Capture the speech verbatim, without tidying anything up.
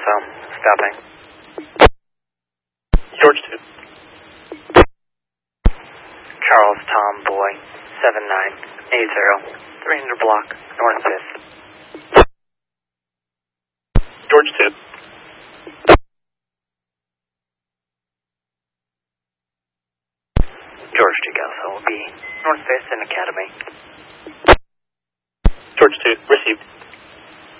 Kelso, stopping. George two. Charles Tom Boy, seven nine eight zero, three hundred block, North fifth. George two. George two Kelso will be North fifth and Academy. George two, received.